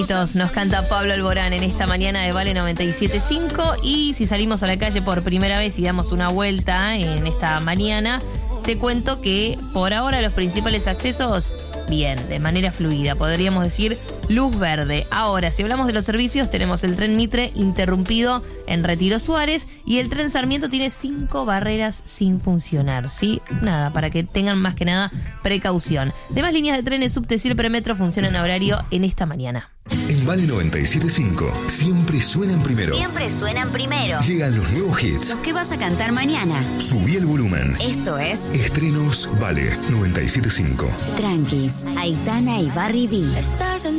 Nos canta Pablo Alborán en esta mañana de Vale 97.5. Y si salimos a la calle por primera vez y damos una vuelta en esta mañana, te cuento que por ahora los principales accesos, bien, de manera fluida, podríamos decir luz verde. Ahora, si hablamos de los servicios, tenemos el tren Mitre interrumpido en Retiro Suárez y el tren Sarmiento tiene 5 barreras sin funcionar, ¿sí? Nada, para que tengan más que nada precaución. Demás líneas de trenes, subte y el premetro funcionan a horario en esta mañana. En Vale 97.5 siempre suenan primero. Siempre suenan primero. Llegan los nuevos hits. Los que vas a cantar mañana. Subí el volumen. Esto es Estrenos Vale 97.5. Tranquis, Aitana y Barry B. Estás en